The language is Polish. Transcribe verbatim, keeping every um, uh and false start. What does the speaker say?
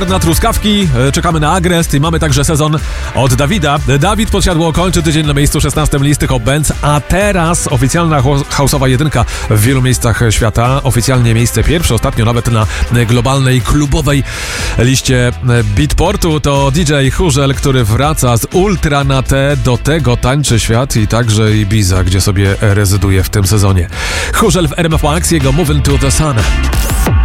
Na truskawki, czekamy na Agrest i mamy także sezon od Dawida. Dawid Podsiadło kończy tydzień na miejscu szesnastym listy Hot Bands, a teraz oficjalna house'owa jedynka w wielu miejscach świata. Oficjalnie miejsce pierwsze, ostatnio nawet na globalnej klubowej liście Beatportu. To D J Churzel, który wraca z Ultra na T. Do tego tańczy świat i także Ibiza, gdzie sobie rezyduje w tym sezonie. Churzel w R M F Max, jego Moving to the Sun.